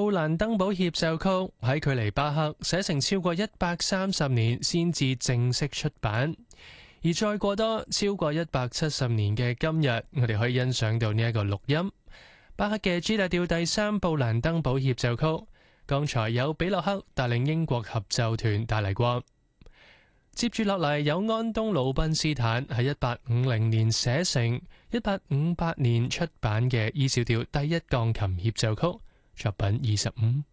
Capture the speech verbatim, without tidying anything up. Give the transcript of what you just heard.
布蘭登堡協奏曲喺距離巴赫寫成超過一百三十年先至正式出版，而再過多超過一百七十年嘅今日，我哋可以欣賞到呢一個錄音。巴赫嘅 G 大調第三布蘭登堡協奏曲，剛才有比洛克帶領英國合奏團帶嚟過。接住落嚟有安東魯賓斯坦喺一八五零年寫成、一八五八年出版嘅 E 小調第一鋼琴協奏曲，作品二十五。